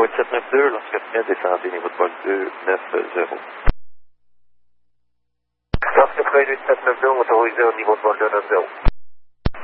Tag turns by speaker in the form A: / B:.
A: Kilo 8792, lorsque Fred descendez niveau de vol 290.
B: Lorsque Fred 8792, autorisé au niveau de vol 290.